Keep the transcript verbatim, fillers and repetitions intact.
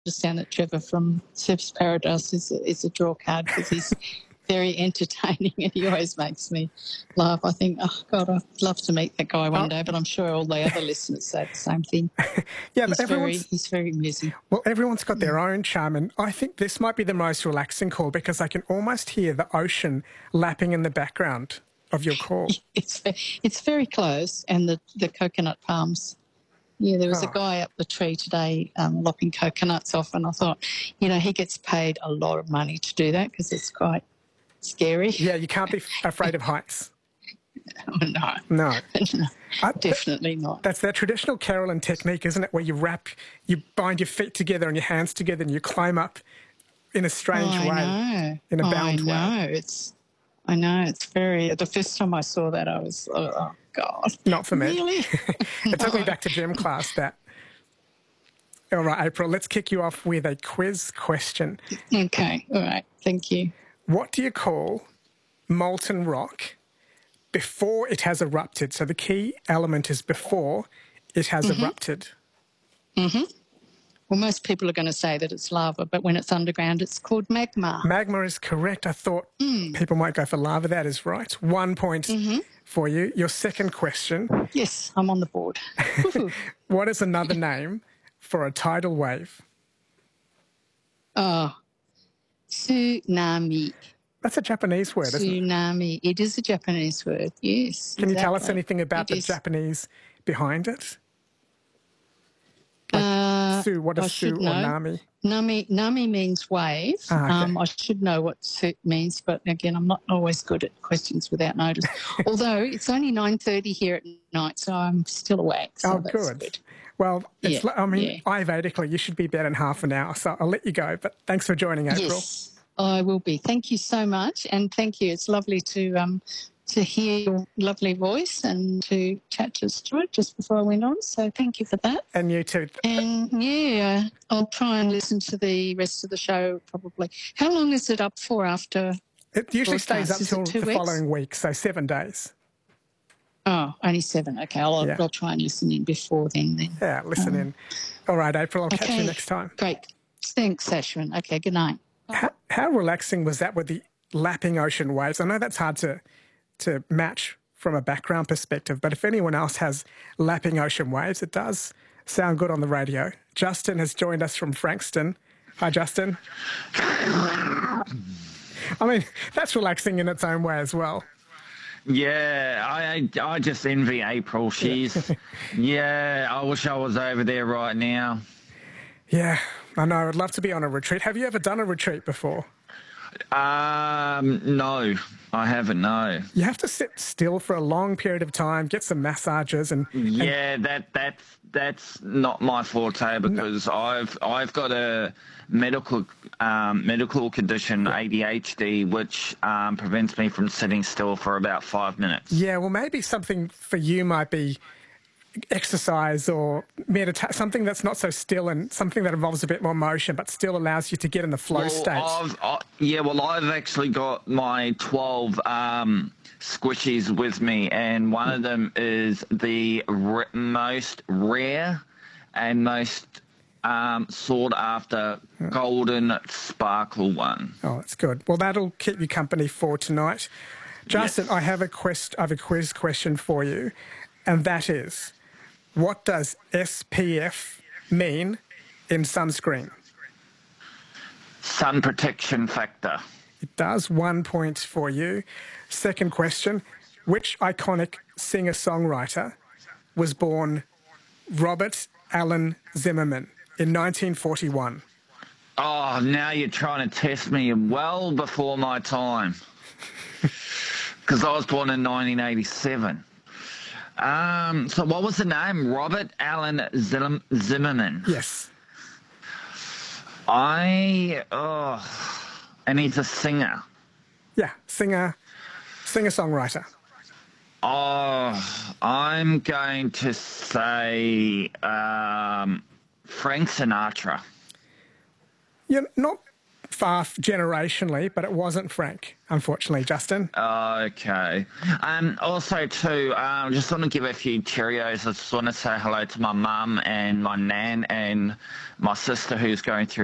understand that Trevor from Surf's Paradise is a, is a draw card because he's very entertaining and he always makes me laugh. I think, oh, God, I'd love to meet that guy one oh. day, but I'm sure all the other listeners say the same thing. yeah, he's but very, he's very amusing. Well, everyone's got their own charm, and I think this might be the most relaxing call because I can almost hear the ocean lapping in the background of your call. It's, it's very close, and the, the coconut palms. Yeah, there was oh. a guy up the tree today um, lopping coconuts off, and I thought, you know, he gets paid a lot of money to do that because it's quite scary. Yeah, you can't be afraid of heights. Oh, no. No. no uh, definitely not. That's their traditional Carolyn technique, isn't it, where you wrap, you bind your feet together and your hands together and you climb up in a strange oh, way. I know. In a bound way. I know. It's, I know. It's very... The first time I saw that, I was, oh, oh God. Not for me. Really? It no. took me back to gym class, that. All right, April, let's kick you off with a quiz question. Okay. All right. Thank you. What do you call molten rock before it has erupted? So the key element is before it has mm-hmm. erupted. Mm-hmm. Well, most people are going to say that it's lava, but when it's underground, it's called magma. Magma is correct. I thought mm. people might go for lava. That is right. One point mm-hmm. for you. Your second question. Yes, I'm on the board. What is another name for a tidal wave? Oh, tsunami. That's a Japanese word, isn't it? Tsunami. It is a Japanese word, yes. Can exactly. you tell us anything about it the is. Japanese behind it? Like uh, su, what is su or nami? Nami, nami means wave. Ah, okay. um, I should know what su means, but again, I'm not always good at questions without notice. Although it's only nine thirty here at night, so I'm still awake. So oh, that's good. good. Well, it's, yeah, I mean, yeah. Ayurvedically, you should be better in half an hour, so I'll let you go. But thanks for joining, April. Yes, I will be. Thank you so much, and thank you. It's lovely to um, to hear your lovely voice and to chat to Stuart just before I went on. So thank you for that. And you too. And yeah, I'll try and listen to the rest of the show probably. How long is it up for after? It usually stays up till the weeks? following week, so seven days. Oh, only seven. Okay, I'll, yeah. I'll try and listen in before then. then. Yeah, listen um, in. All right, April, I'll okay. catch you next time. Great. Thanks, Ashwin. Okay, good night. How, how relaxing was that with the lapping ocean waves? I know that's hard to, to match from a background perspective, but if anyone else has lapping ocean waves, it does sound good on the radio. Justin has joined us from Frankston. Hi, Justin. I mean, that's relaxing in its own way as well. Yeah, I I just envy April. She's, yeah, I wish I was over there right now. Yeah, I know. I'd love to be on a retreat. Have you ever done a retreat before? Um, no, I haven't, no. You have to sit still for a long period of time, get some massages and... and yeah, that that's that's not my forte because no. I've I've got a medical um, medical condition, A D H D, which um, prevents me from sitting still for about five minutes. Yeah, well, maybe something for you might be exercise or meditate, something that's not so still and something that involves a bit more motion but still allows you to get in the flow well, state. I've, I, yeah, well, I've actually got my twelve um, squishies with me, and one of them is the r most rare and most um, sought after golden sparkle one. Oh, that's good. Well, that'll keep you company for tonight. Justin, yes. I have a quest. I have a quiz question for you, and that is, what does S P F mean in sunscreen? Sun protection factor. It does. One point for you. Second question, which iconic singer-songwriter was born Robert Allen Zimmerman in nineteen forty-one? Oh, now you're trying to test me well before my time. Because I was born in nineteen eighty-seven. Um, so what was the name? Robert Allen Zim Zimmerman. Yes. I, oh, and he's a singer. Yeah, singer, singer-songwriter. Oh, I'm going to say um, Frank Sinatra. You're not far generationally, but it wasn't Frank, unfortunately, Justin. Okay. Um, also, too, I um, just want to give a few Cheerios. I just want to say hello to my mum and my nan and my sister who's going through